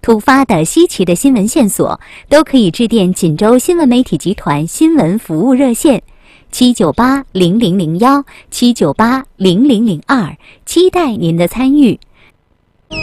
突发的、稀奇的新闻线索，都可以致电锦州新闻媒体集团新闻服务热线7980001、7980002，期待您的参与。